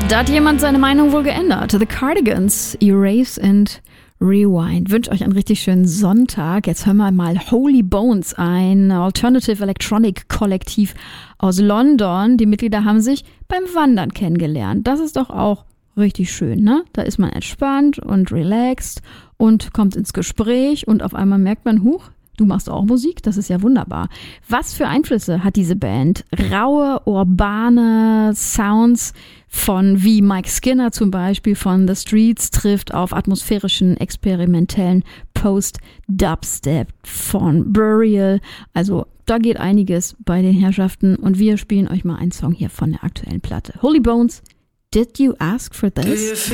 Da hat jemand seine Meinung wohl geändert. The Cardigans, Erase and Rewind. Wünsche euch einen richtig schönen Sonntag. Jetzt hören wir mal Holy Bones, ein Alternative Electronic Kollektiv aus London. Die Mitglieder haben sich beim Wandern kennengelernt. Das ist doch auch richtig schön, ne? Da ist man entspannt und relaxed und kommt ins Gespräch und auf einmal merkt man, huch, du machst auch Musik? Das ist ja wunderbar. Was für Einflüsse hat diese Band? Raue, urbane Sounds von, wie Mike Skinner zum Beispiel von The Streets, trifft auf atmosphärischen, experimentellen Post-Dubstep von Burial. Also da geht einiges bei den Herrschaften und wir spielen euch mal einen Song hier von der aktuellen Platte. Holy Bones, Did You Ask for This?